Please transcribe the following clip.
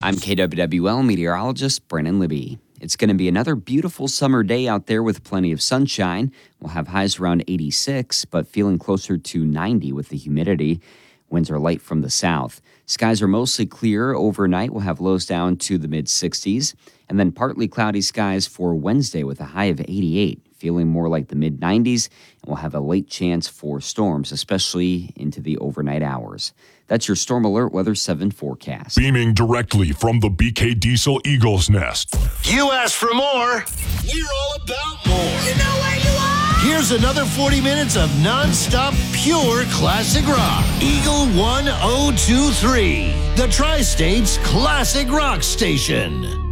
I'm KWWL meteorologist Brennan Libby. It's going to be another beautiful summer day out there with plenty of sunshine. We'll have highs around 86, but feeling closer to 90 with the humidity. Winds are light from the south. Skies are mostly clear overnight. We'll have lows down to the mid-60s. And then partly cloudy skies for Wednesday with a high of 88. Feeling more like the mid-90s. And we'll have a late chance for storms, especially into the overnight hours. That's your Storm Alert Weather 7 forecast. Beaming directly from the BK Diesel Eagle's Nest. You asked for more, we're all about more. You know where you are! Here's another 40 minutes of non-stop pure classic rock. Eagle 1023, the Tri-State's classic rock station.